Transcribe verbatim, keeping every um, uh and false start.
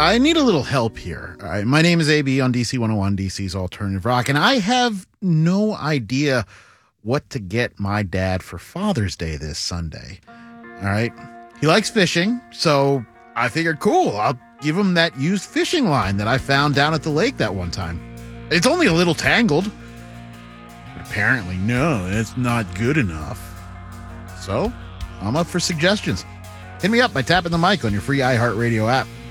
I need a little help here. All right, my name is A B on D C one oh one, D C's Alternative Rock, and I have no idea what to get my dad for Father's Day this Sunday. All right, he likes fishing, so I figured, cool, I'll give him that used fishing line that I found down at the lake that one time. It's only a little tangled. But apparently, no, it's not good enough. So, I'm up for suggestions. Hit me up by tapping the mic on your free iHeartRadio app.